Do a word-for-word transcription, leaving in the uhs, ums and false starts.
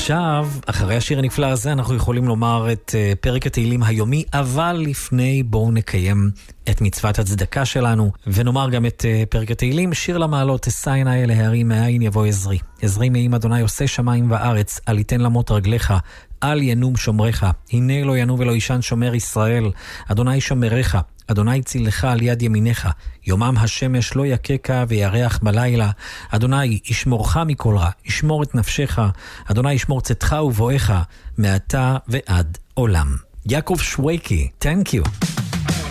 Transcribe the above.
ועכשיו, אחרי השיר הנפלא הזה, אנחנו יכולים לומר את uh, פרק התהילים היומי, אבל לפני בואו נקיים את מצוות הצדקה שלנו, ונאמר גם את uh, פרק התהילים, שיר למעלות, אשא עיני אל ההרים, מאין יבוא עזרי. עזרי מעם אדוני עושה שמיים וארץ, אל יתן למות רגליך, אל ינום שומרך, הנה לא ינום ולא ישן שומר ישראל, אדוני שומרך, אדוני צילך על יד ימיניך, יומם השמש לא יקקה וירח בלילה, אדוני ישמורך מכל רע, ישמור את נפשך, אדוני ישמור צאתך ובואך, מעתה ועד עולם. יעקב שוויקי, thank you.